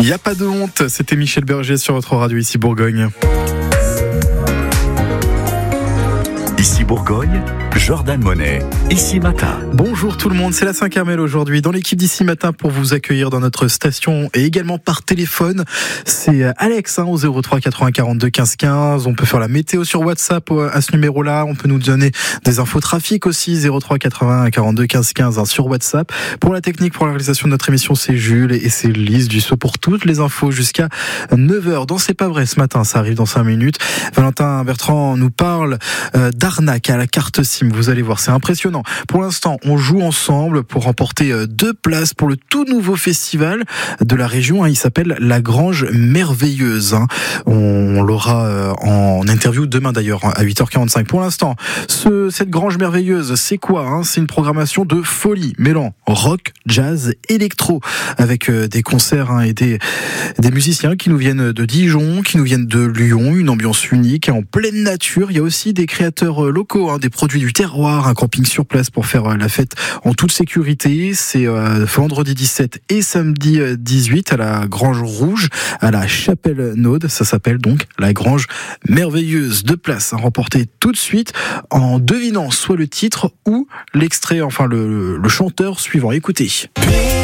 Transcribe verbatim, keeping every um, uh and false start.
Il n'y a pas de honte, c'était Michel Berger sur votre radio ici Bourgogne. Ici Bourgogne, Jordan Monet, Ici Matin. Bonjour tout le monde, c'est la Saint-Carmel aujourd'hui dans l'équipe d'Ici Matin pour vous accueillir dans notre station et également par téléphone. C'est Alex hein, au zéro trois quatre-vingts quarante-deux quinze quinze. On peut faire la météo sur WhatsApp à ce numéro-là. On peut nous donner des infos trafic aussi, zéro trois quatre-vingts quarante-deux quinze quinze hein, sur WhatsApp. Pour la technique, pour la réalisation de notre émission, c'est Jules et c'est Lise du saut pour toutes les infos jusqu'à neuf heures. Dans C'est pas vrai ce matin, ça arrive dans cinq minutes. Valentin Bertrand nous parle euh, d'arnaque à la carte SIM. Vous allez voir, c'est impressionnant. Pour l'instant, on joue ensemble pour remporter deux places pour le tout nouveau festival de la région. Il s'appelle La Grange Merveilleuse. On l'aura en interview demain d'ailleurs à huit heures quarante-cinq. Pour l'instant, ce, cette Grange Merveilleuse, c'est quoi ? C'est une programmation de folie, mêlant rock, jazz, électro, avec des concerts et des, des musiciens qui nous viennent de Dijon, qui nous viennent de Lyon, une ambiance unique en pleine nature. Il y a aussi des créateurs locaux, hein, des produits du terroir, un camping sur place pour faire la fête en toute sécurité. C'est euh, vendredi dix-sept et samedi dix-huit à la Grange Rouge, à la Chapelle-Naude. Ça s'appelle donc La Grange Merveilleuse. Deux places à remporter tout de suite en devinant soit le titre ou l'extrait, enfin le, le chanteur suivant. Écoutez.